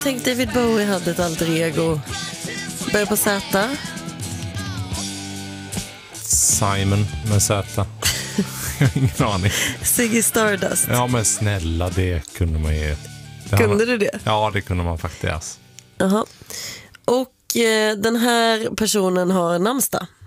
Tänk David Bowie hade ett alter ego. Börjar på Z. Simon med Z. Ingen aning. Ziggy Stardust. Ja, men snälla, det kunde man ju. Kunde du det? Ja, det kunde man faktiskt. Jaha. Och den här personen har namnsdag.